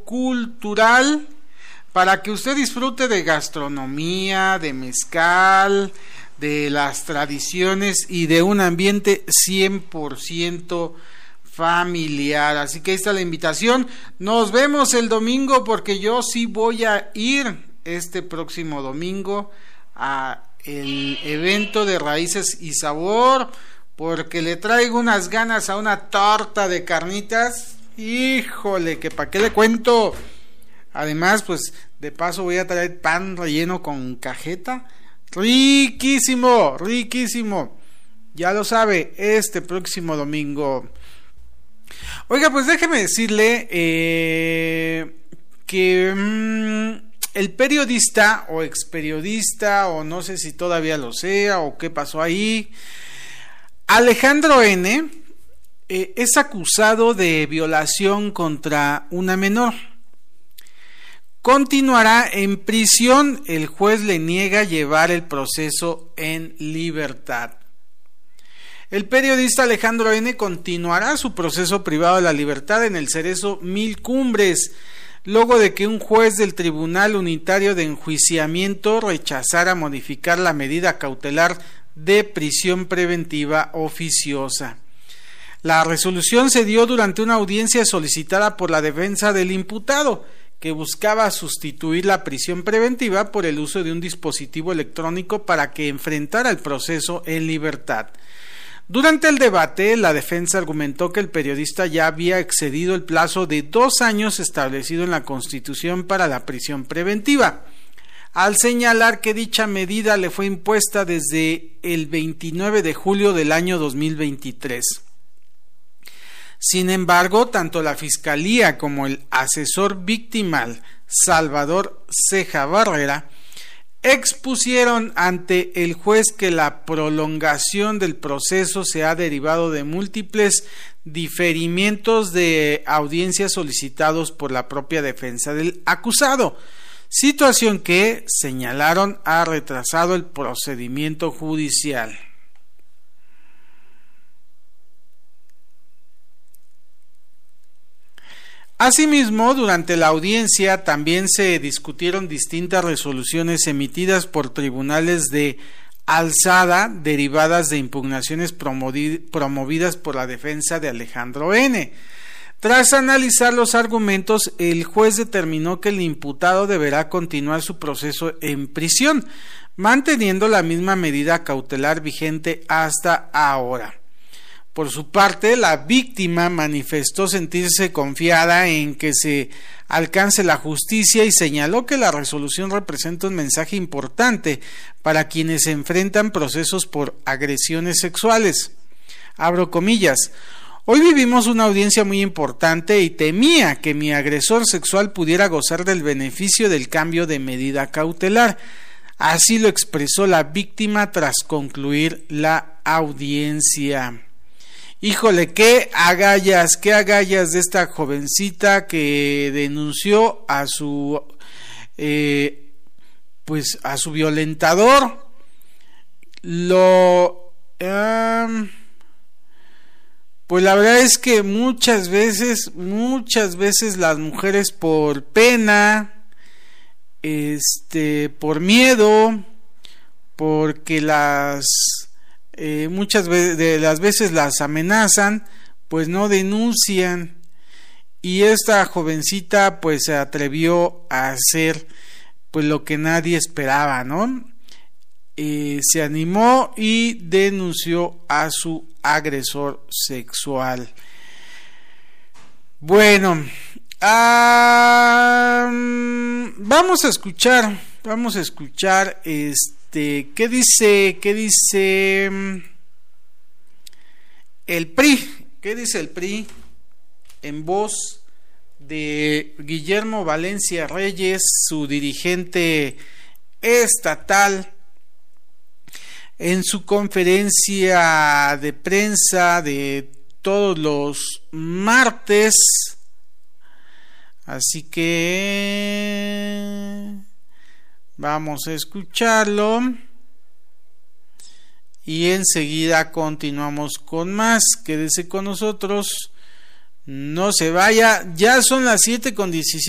cultural para que usted disfrute de gastronomía, de mezcal, de las tradiciones y de un ambiente 100% familiar. Así que ahí está la invitación. Nos vemos el domingo, porque yo sí voy a ir este próximo domingo a el evento de Raíces y Sabor, porque le traigo unas ganas a una torta de carnitas. Híjole, que para qué le cuento. Además, pues de paso voy a traer pan relleno con cajeta. Riquísimo, riquísimo. Ya lo sabe, este próximo domingo. Oiga, pues déjeme decirle que el periodista o experiodista, o no sé si todavía lo sea o qué pasó ahí, Alejandro N., es acusado de violación contra una menor. Continuará en prisión. El juez le niega llevar el proceso en libertad. El periodista Alejandro N. continuará su proceso privado de la libertad en el Cerezo Mil Cumbres, luego de que un juez del Tribunal Unitario de Enjuiciamiento rechazara modificar la medida cautelar de prisión preventiva oficiosa. La resolución se dio durante una audiencia solicitada por la defensa del imputado, que buscaba sustituir la prisión preventiva por el uso de un dispositivo electrónico para que enfrentara el proceso en libertad. Durante el debate, la defensa argumentó que el periodista ya había excedido el plazo de 2 años establecido en la Constitución para la prisión preventiva, al señalar que dicha medida le fue impuesta desde el 29 de julio del año 2023. Sin embargo, tanto la Fiscalía como el asesor victimal Salvador Ceja Barrera expusieron ante el juez que la prolongación del proceso se ha derivado de múltiples diferimientos de audiencias solicitados por la propia defensa del acusado, situación que, señalaron, ha retrasado el procedimiento judicial. Asimismo, durante la audiencia también se discutieron distintas resoluciones emitidas por tribunales de alzada derivadas de impugnaciones promovidas por la defensa de Alejandro N. Tras analizar los argumentos, el juez determinó que el imputado deberá continuar su proceso en prisión, manteniendo la misma medida cautelar vigente hasta ahora. Por su parte, la víctima manifestó sentirse confiada en que se alcance la justicia y señaló que la resolución representa un mensaje importante para quienes se enfrentan procesos por agresiones sexuales. Abro comillas: hoy vivimos una audiencia muy importante y temía que mi agresor sexual pudiera gozar del beneficio del cambio de medida cautelar. Así lo expresó la víctima tras concluir la audiencia. Híjole, qué agallas de esta jovencita que denunció a su a su violentador. Pues la verdad es que muchas veces las mujeres, por pena, por miedo, porque muchas de las veces las amenazan, pues no denuncian, y esta jovencita pues se atrevió a hacer pues lo que nadie esperaba, ¿no? Se animó y denunció a su agresor sexual. Bueno, vamos a escuchar ¿qué dice el PRI? ¿Qué dice el PRI en voz de Guillermo Valencia Reyes, su dirigente estatal, en su conferencia de prensa de todos los martes? Así que vamos a escucharlo y enseguida continuamos con más. Quédese con nosotros, no se vaya, ya son las 7:17.